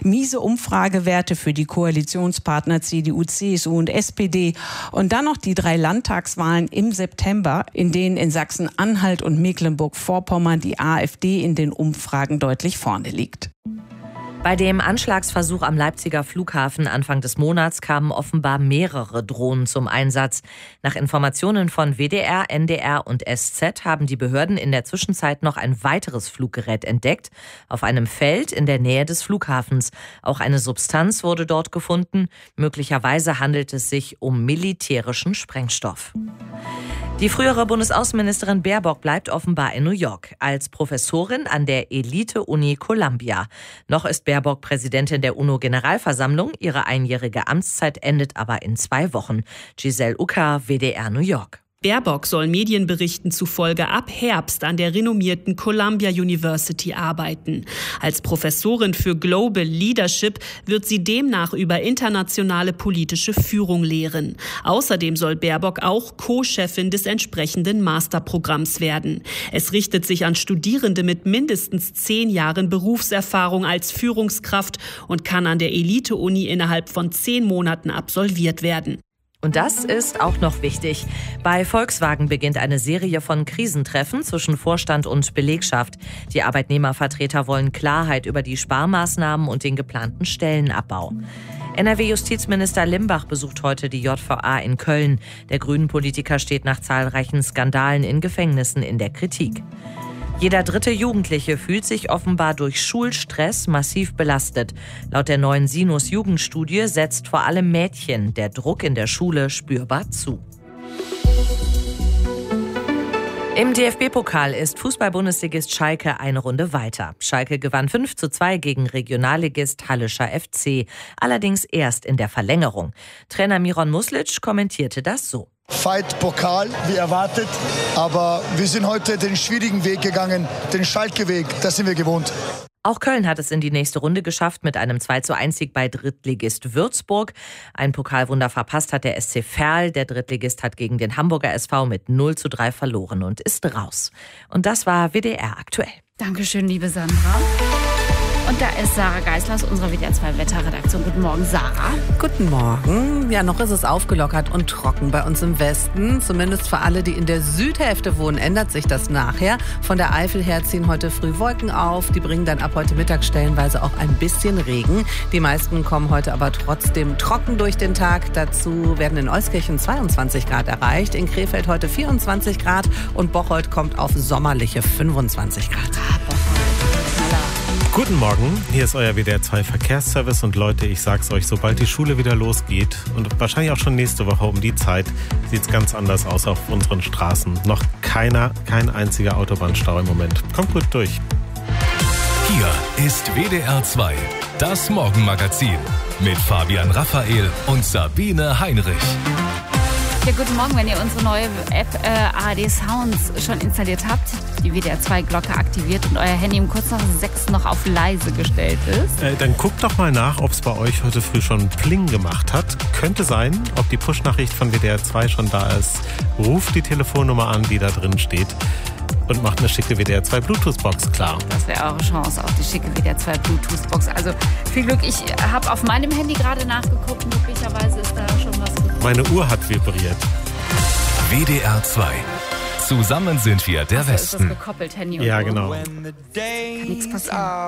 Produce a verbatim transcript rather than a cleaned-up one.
Miese Umfragewerte für die Koalitionspartner C D U, C S U und S P D. Und dann noch die drei Landtagswahlen im September, in denen in Sachsen-Anhalt und Mecklenburg-Vorpommern die AfD in den Umfragen deutlich vorne liegt. Bei dem Anschlagsversuch am Leipziger Flughafen Anfang des Monats kamen offenbar mehrere Drohnen zum Einsatz. Nach Informationen von W D R, N D R und S Z haben die Behörden in der Zwischenzeit noch ein weiteres Fluggerät entdeckt, auf einem Feld in der Nähe des Flughafens. Auch eine Substanz wurde dort gefunden. Möglicherweise handelt es sich um militärischen Sprengstoff. Die frühere Bundesaußenministerin Baerbock bleibt offenbar in New York als Professorin an der Elite-Uni Columbia. Noch ist Baerbock Präsidentin der UNO-Generalversammlung. Ihre einjährige Amtszeit endet aber in zwei Wochen. Giselle Ucker, W D R New York. Baerbock soll Medienberichten zufolge ab Herbst an der renommierten Columbia University arbeiten. Als Professorin für Global Leadership wird sie demnach über internationale politische Führung lehren. Außerdem soll Baerbock auch Co-Chefin des entsprechenden Masterprogramms werden. Es richtet sich an Studierende mit mindestens zehn Jahren Berufserfahrung als Führungskraft und kann an der Elite-Uni innerhalb von zehn Monaten absolviert werden. Und das ist auch noch wichtig. Bei Volkswagen beginnt eine Serie von Krisentreffen zwischen Vorstand und Belegschaft. Die Arbeitnehmervertreter wollen Klarheit über die Sparmaßnahmen und den geplanten Stellenabbau. N R W-Justizminister Limbach besucht heute die J V A in Köln. Der Grünen-Politiker steht nach zahlreichen Skandalen in Gefängnissen in der Kritik. Jeder dritte Jugendliche fühlt sich offenbar durch Schulstress massiv belastet. Laut der neuen Sinus-Jugendstudie setzt vor allem Mädchen der Druck in der Schule spürbar zu. Im D F B-Pokal ist Fußball-Bundesligist Schalke eine Runde weiter. Schalke gewann fünf zu zwei gegen Regionalligist Hallischer F C, allerdings erst in der Verlängerung. Trainer Miron Muslic kommentierte das so. Fight Pokal, wie erwartet, aber wir sind heute den schwierigen Weg gegangen, den Schalke-Weg, das sind wir gewohnt. Auch Köln hat es in die nächste Runde geschafft mit einem zwei zu eins Sieg bei Drittligist Würzburg. Ein Pokalwunder verpasst hat der S C Verl. Der Drittligist hat gegen den Hamburger S V mit null zu drei verloren und ist raus. Und das war W D R aktuell. Dankeschön, liebe Sandra. Und da ist Sarah Geisler aus unserer W D R zwei Wetterredaktion. Guten Morgen, Sarah. Guten Morgen. Ja, noch ist es aufgelockert und trocken bei uns im Westen. Zumindest für alle, die in der Südhälfte wohnen, ändert sich das nachher. Von der Eifel her ziehen heute früh Wolken auf. Die bringen dann ab heute Mittag stellenweise auch ein bisschen Regen. Die meisten kommen heute aber trotzdem trocken durch den Tag. Dazu werden in Euskirchen zweiundzwanzig Grad erreicht. In Krefeld heute vierundzwanzig Grad. Und Bocholt kommt auf sommerliche fünfundzwanzig Grad. Ah, Bocholt. Guten Morgen, hier ist euer W D R zwei Verkehrsservice und Leute, ich sag's euch, sobald die Schule wieder losgeht und wahrscheinlich auch schon nächste Woche um die Zeit, sieht's ganz anders aus auf unseren Straßen. Noch keiner, kein einziger Autobahnstau im Moment. Kommt gut durch. Hier ist W D R zwei, das Morgenmagazin mit Fabian Raphael und Sabine Heinrich. Ja, guten Morgen, wenn ihr unsere neue App äh, A R D Sounds schon installiert habt, die W D R zwei Glocke aktiviert und euer Handy um kurz nach sechs noch auf leise gestellt ist. Äh, dann guckt doch mal nach, ob es bei euch heute früh schon Pling gemacht hat. Könnte sein, ob die Push-Nachricht von W D R zwei schon da ist. Ruft die Telefonnummer an, die da drin steht. Und macht eine schicke W D R zwei Bluetooth-Box klar. Das wäre eure Chance auf die schicke W D R zwei Bluetooth-Box. Also viel Glück. Ich habe auf meinem Handy gerade nachgeguckt. Möglicherweise ist da schon was gekommen. Meine Uhr hat vibriert. W D R zwei. Zusammen sind wir der also Westen. Ist das gekoppelt, Handy und Ja, Uhr? genau. Kann nichts passieren.